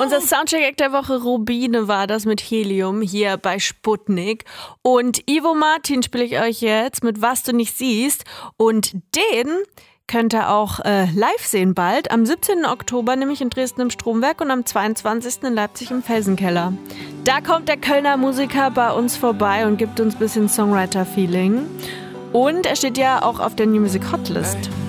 Unser Soundcheck der Woche Rubine war das mit Helium hier bei Sputnik. Und Ivo Martin spiele ich euch jetzt mit Was du nicht siehst. Und den könnt ihr auch live sehen bald. Am 17. Oktober nämlich in Dresden im Stromwerk und am 22. in Leipzig im Felsenkeller. Da kommt der Kölner Musiker bei uns vorbei und gibt uns ein bisschen Songwriter-Feeling. Und er steht ja auch auf der New Music Hotlist.